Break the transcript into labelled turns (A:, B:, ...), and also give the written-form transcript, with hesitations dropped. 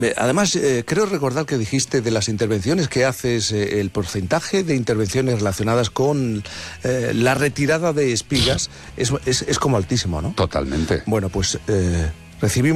A: Además, creo recordar que dijiste de las intervenciones que haces, el porcentaje de intervenciones relacionadas con la retirada de espigas es como altísimo, ¿no?
B: Totalmente.
A: Bueno, pues recibimos